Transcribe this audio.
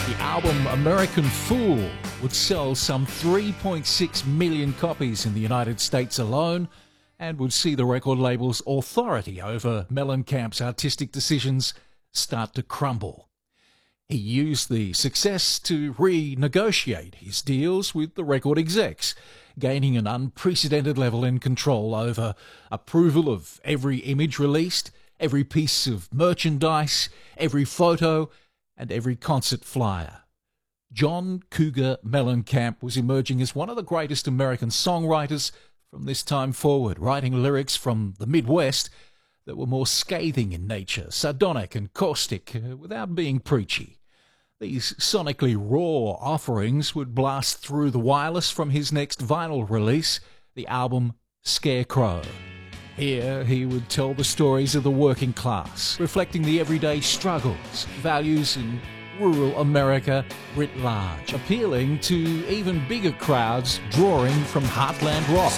The album American Fool would sell some 3.6 million copies in the United States alone and would see the record label's authority over Mellencamp's artistic decisions start to crumble. He used the success to renegotiate his deals with the record execs, gaining an unprecedented level in control over approval of every image released, every piece of merchandise, every photo, and every concert flyer. John Cougar Mellencamp was emerging as one of the greatest American songwriters from this time forward, writing lyrics from the Midwest that were more scathing in nature, sardonic and caustic, without being preachy. These sonically raw offerings would blast through the wireless from his next vinyl release, the album Scarecrow. Here he would tell the stories of the working class, reflecting the everyday struggles, values in rural America writ large, appealing to even bigger crowds drawing from heartland rock.